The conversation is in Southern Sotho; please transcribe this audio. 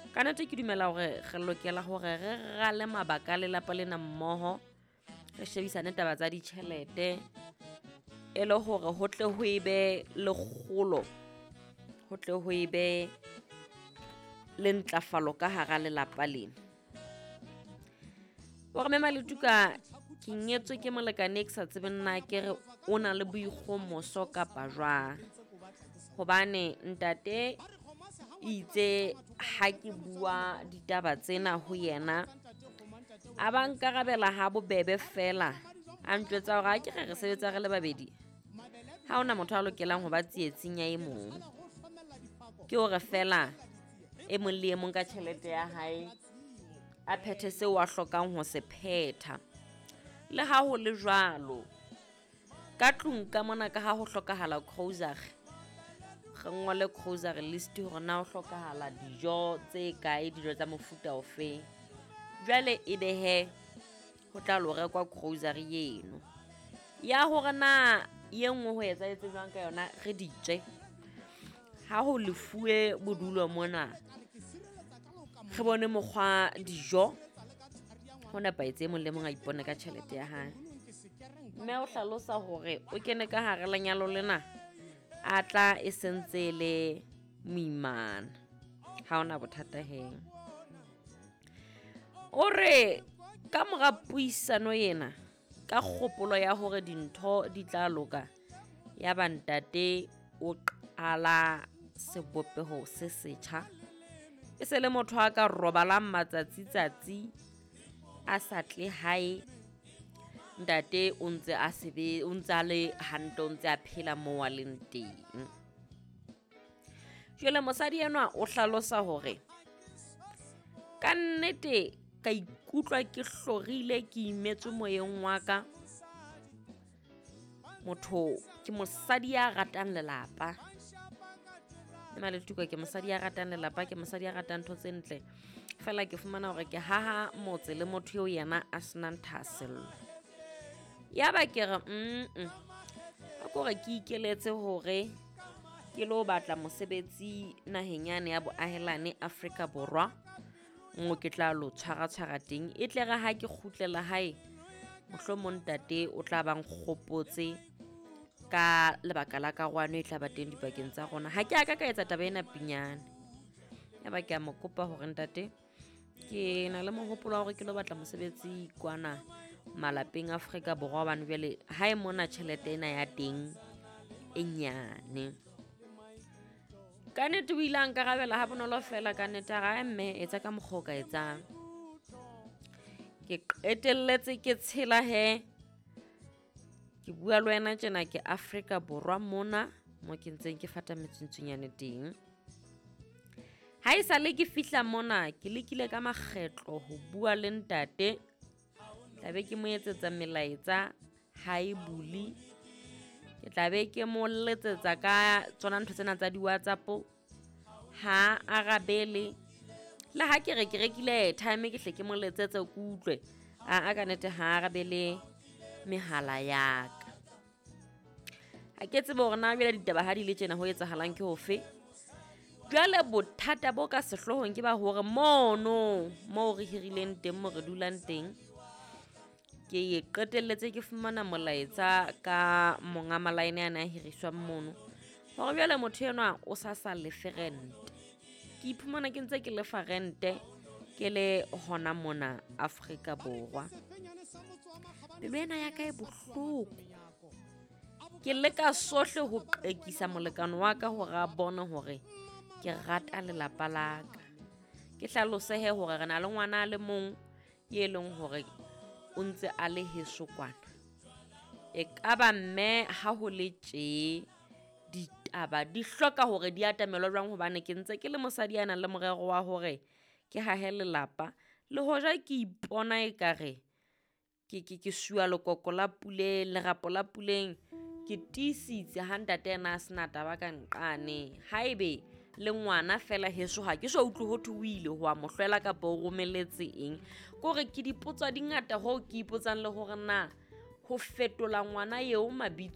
ka nnete ke dumela hore re lokela hore re rale mabaka a lelapa lena mmoho, re shebisane taba tsa ditjhelete e le hore ho tle ho ebe le kgolo, ho tle ho ebe le ntlafalo ka hara lelapa lena. Hore Mme Maletuka ke nyetswe ke molekane ke sa tsebeng nna ke re o na le boikgomoso kapa jwang, hobane ntate itse ha ke bua ditaba tsena ho yena a ba nkarabela ha bobebe fela, a ntjwetsa hore ha ke re sebetsa re le babedi, ha ona motho a lokelang ho ba tsietsing ya e mong, ke hore fela e mong le e mong ka tjhelete ya hae a phethe seo a hlokang ho se phetha. Le ha ho le jwalo, ka tlung ka mona ka ha ho hlokahala grocery, re ngole grocery list hore na ho hlokahala dijo tse kae, dijo tsa mofuta ofe. Jwale ebe he ho tla lo rekwa grocery eno ya hore na ye nngwe ho etsa etse jwang ka yona re ditje. Ha ho lefuwe bodulo mona, re bone mokgwa dijo ho nepaetse mong le mong a ipone ka tjhelete ya hae. Mme o hlalosa hore o kene ka hare lenyalo lena a tla e sentse le moimana, ha ona bothata heng. O re ka mora puisano ena, ka kgopolo ya hore dintho di tla loka, ya ba ntate o qala sebopeho se setjha, e se le motho a ka robalang matsatsi a sa tle hae. Ntate o ntse a le hantle, o ntse a phela moo a leng teng. Jwale mosadi enwa o hlalosa hore ka nnete ka ikutlwa ke hlorile, ke imetswe moyeng wa ka, motho ke mosadi ya ratang lelapa. Maletuka ke mosadi ya ratang lelapa, ke mosadi ya ratang ntho tse ntle, fela ke fumana hore ke haha motse le motho eo yena a senang thahasello. Ya ba ke re a kore ke ikeletse hore ke lo batla mosebetsi naheng yane ya boahelane Afrika Borwa, mo ke tla lo tshwara teng, e tle ga ha ke kgutlela hae mohlomong ntate o tla bang kgopotse ka lebaka la karohano e tla ba teng dipakeng tsa rona. Ha ke aka ka etsa taba ena pinyane, ya ba ke a mo kopa hore ntate ke na le mohopolo wa hore ke lo batla mosebetsi kwana malapeng Afrika Borwa, hobane jwale hae mona tjhelete ena ya teng e nyane. Ka nnete o ile a nkarabela ha bonolo fela, ka nnete a re mme etsa ka mokgwa o ka etsang. Ke qetelletse ke tshela he, ke bua le wena tjena ke Afrika Borwa mona mo ke ntseng ke fata metsontshonyane teng. Ha e sale ke fihla mona, ke lekile ka makgetlo ho bua le ntate, tla be ke mo etsetsa melaetsa ha e buli, ke tla be ke mo letsetsa ka tsona ntho tsena tsa di-WhatsApp, ha arabele. Le ha ke re ke rekile time ke hle ke mo letsetse ke utlwe a ka nnete ha arabele mehala ya ka. Ha ke tsebe hore na jwale ditaba ha di le tjena ho etsahalang ke hofe. Jwale bothata bo ka sehlohong ke ba hore mono mo re hirileng teng, mo re dulang teng, ke qetelletse ke fumana molaetsa ka monga malaene ana a hiriswang mono hore jwale motho enwa o sa lefe rente. Ke iphumana ke ntse ke lefa rente ke le hona mona Afrika Borwa. Pelo ena ya ka e bohloko, ke leka sohle ho qekisa molekane wa ka hore a bone hore ke rata lelapa la ka. Ke hlalosehe hore re na le ngwana le mong ye leng hore o ntse a le heso kwana. E ka ba mme ha ho le tje ditaba di hloka hore di atamelwa jwang, hobane ke ntse ke le mosadi ya nang le morero wa hore ke hahe lelapa, le hoja ke ipona e kare ke shua lekoko la puleng, lerapo la puleng. Ke tiisitse ha ntate ena a sena taba ka nqane, haebe le ngwana fela heso ha ke so utlwe ho thwe o ile ho a mo hlwela kapa o romelletse eng. Kore ke dipotso di ngata ho ke ipotsang le hore na ho fetola ngwana eo mabitso